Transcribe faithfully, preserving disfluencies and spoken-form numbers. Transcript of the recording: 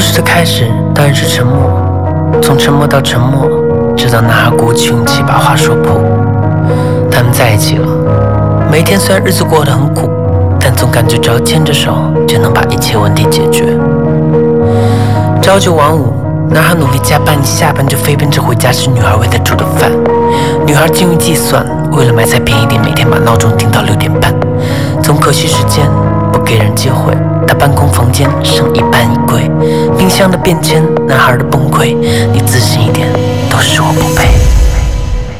事的开始当然是沉默，从沉默到沉默，直到男孩鼓起勇气把话说破。他们在一起了，每一天虽然日子过得很苦，但总感觉只要牵着手就能把一切问题解决。朝九晚五，男孩努力加班，一下班就飞奔着回家吃女孩为他煮的饭。女孩精于计算，为了买菜便宜点，每天把闹钟定到六点半。总可惜时间，不给人机会。他搬空房间，剩一半衣柜，冰箱的变迁，男孩的崩溃。你自信一点，都是我不配。